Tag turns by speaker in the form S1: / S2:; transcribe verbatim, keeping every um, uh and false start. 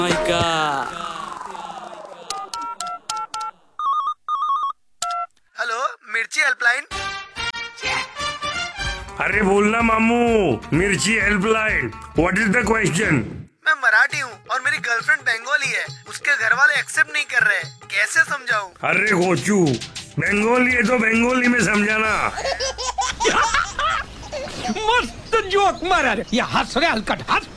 S1: Hello, मिर्ची helpline.
S2: अरे बोलना मामू, मिर्ची helpline. What is the question?
S1: मैं मराठी हूँ और मेरी गर्लफ्रेंड बंगाली है। उसके घर वाले एक्सेप्ट नहीं कर रहे, कैसे समझाऊं?
S2: अरे कोचू, बंगाली है तो बंगाली में समझाना।
S3: मस्त जोक मारा रे, ये हंस रे हलकट हंस।